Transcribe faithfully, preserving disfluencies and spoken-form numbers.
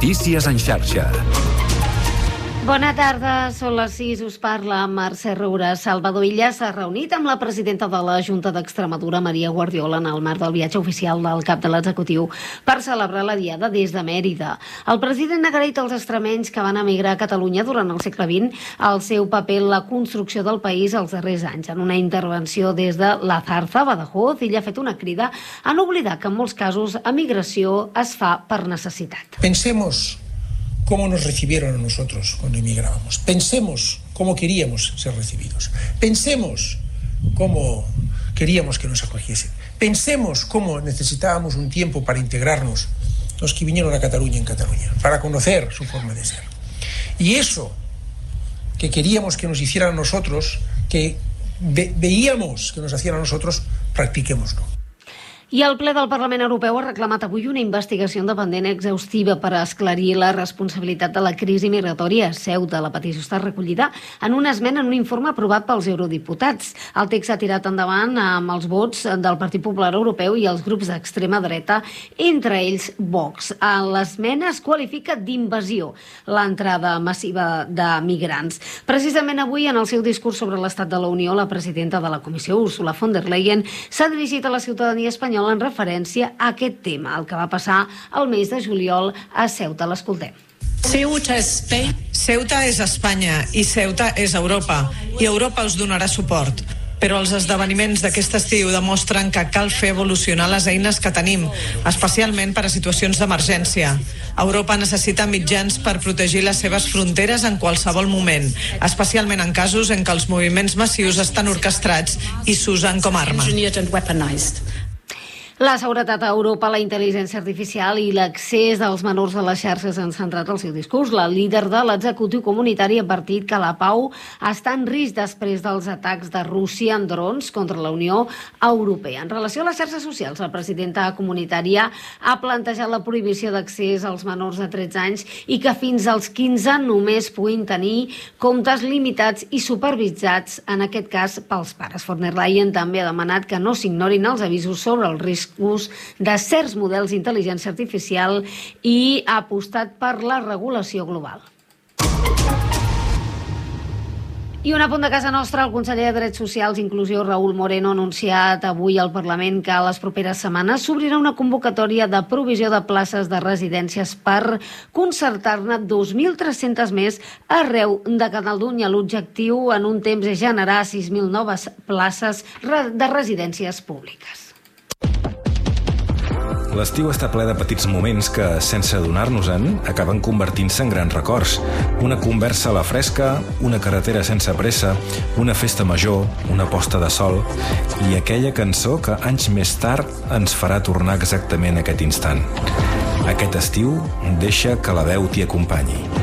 Notícies en xarxa. Bona tarda, són les sis, us parla Mercè Roura. Salvador Illa s'ha reunit amb la presidenta de la Junta d'Extremadura, Maria Guardiola, en el marc del viatge oficial del cap de l'executiu per celebrar la Diada des de Mèrida. El president ha agraït als extremenys que van emigrar a Catalunya durant el segle vint el seu paper en la construcció del país els darrers anys. En una intervenció des de La Zarza, Badajoz, ella ha fet una crida a no oblidar que en molts casos emigració es fa per necessitat. Pensemos cómo nos recibieron a nosotros cuando emigrábamos. Pensemos cómo queríamos ser recibidos. Pensemos cómo queríamos que nos acogiesen. Pensemos cómo necesitábamos un tiempo para integrarnos los que vinieron a Cataluña en Cataluña, para conocer su forma de ser. Y eso que queríamos que nos hicieran a nosotros, que ve- veíamos que nos hacían a nosotros, practiquémoslo. I el ple del Parlament Europeu ha reclamat avui una investigació independent exhaustiva per a esclarir la responsabilitat de la crisi migratòria a Ceuta. La petició està recollida en una esmena en un informe aprovat pels eurodiputats. El text s'ha tirat endavant amb els vots del Partit Popular Europeu i els grups d'extrema dreta, entre ells Vox. L'esmena es qualifica d'invasió l'entrada massiva de migrants. Precisament avui, en el seu discurs sobre l'estat de la Unió, la presidenta de la Comissió, Ursula von der Leyen, s'ha dirigit a la ciutadania espanyola en referència a aquest tema, el que va passar el mes de juliol a Ceuta. L'escoltem. Ceuta és Spain. Ceuta és Espanya i Ceuta és Europa, i Europa us donarà suport. Però els esdeveniments d'aquest estiu demostren que cal fer evolucionar les eines que tenim, especialment per a situacions d'emergència. Europa necessita mitjans per protegir les seves fronteres en qualsevol moment, especialment en casos en què els moviments massius estan orquestrats i s'usen com a arma. La seguretat a Europa, la intel·ligència artificial i l'accés dels menors a les xarxes han centrat el seu discurs. La líder de l'executiu comunitari ha advertit que la pau està en risc després dels atacs de Rússia en drons contra la Unió Europea. En relació a les xarxes socials, la presidenta comunitària ha plantejat la prohibició d'accés als menors de tretze anys i que fins als quinze només puguin tenir comptes limitats i supervisats, en aquest cas pels pares. Von der Leyen també ha demanat que no s'ignorin els avisos sobre el risc ús de certs models d'intel·ligència artificial i ha apostat per la regulació global. I un apunt de casa nostra, el conseller de Drets Socials i Inclusió, Raúl Moreno, ha anunciat avui al Parlament que a les properes setmanes s'obrirà una convocatòria de provisió de places de residències per concertar-ne dos mil tres-centes més arreu de Catalunya. L'objectiu en un temps és generar sis mil noves places de residències públiques. L'estiu està ple de petits moments que, sense adonar-nos-en, acaben convertint-se en grans records. Una conversa a la fresca, una carretera sense pressa, una festa major, una posta de sol i aquella cançó que anys més tard ens farà tornar exactament a aquest instant. Aquest estiu deixa que la veu t'hi acompanyi.